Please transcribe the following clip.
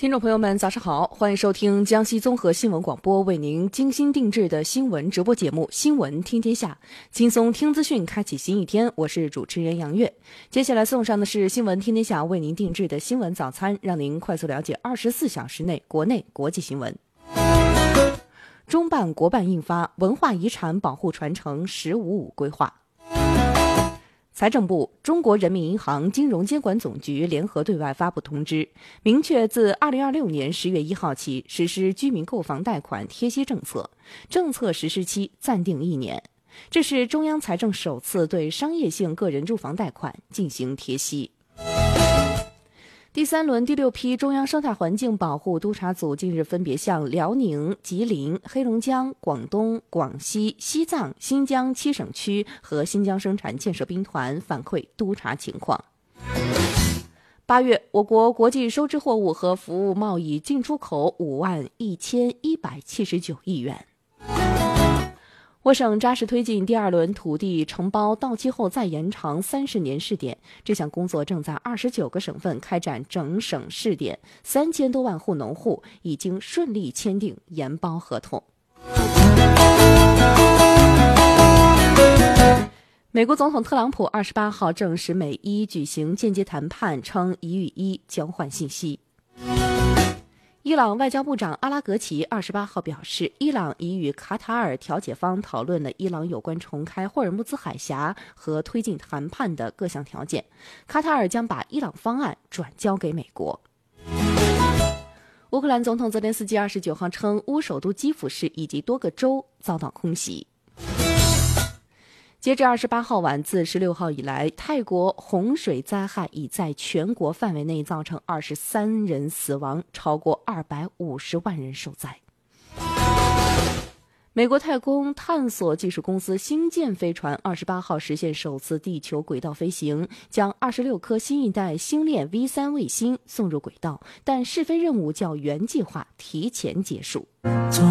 听众朋友们，早上好，欢迎收听江西综合新闻广播为您精心定制的新闻直播节目《新闻听天下》，轻松听资讯，开启新一天。我是主持人杨月。接下来送上的是《新闻听天下》为您定制的新闻早餐，让您快速了解24小时内国内国际新闻。中办国办印发《文化遗产保护传承“十五五”规划》。财政部、中国人民银行金融监管总局联合对外发布通知，明确自2026年10月1号起实施居民购房贷款贴息政策，政策实施期暂定1年。这是中央财政首次对商业性个人住房贷款进行贴息。第3轮第6批中央生态环境保护督察组近日分别向辽宁、吉林、黑龙江、广东、广西、西藏、新疆7省区和新疆生产建设兵团反馈督查情况。8月，我国国际收支货物和服务贸易进出口51179亿元。我省扎实推进第2轮土地承包到期后再延长30年试点，这项工作正在29个省份开展整省试点，3000多万户农户已经顺利签订延包合同。美国总统特朗普28号证实美伊举行间接谈判，称1与1交换信息。伊朗外交部长阿拉格齐28号表示，伊朗已与卡塔尔调解方讨论了伊朗有关重开霍尔木兹海峡和推进谈判的各项条件，卡塔尔将把伊朗方案转交给美国。乌克兰总统泽连斯基29号称，乌首都基辅市以及多个州遭到空袭。截至28号晚，自16号以来，泰国洪水灾害已在全国范围内造成23人死亡，超过250万人受灾。美国太空探索技术公司星舰飞船28号实现首次地球轨道飞行，将26颗新一代星链 V3 卫星送入轨道，但试飞任务较原计划提前结束。 做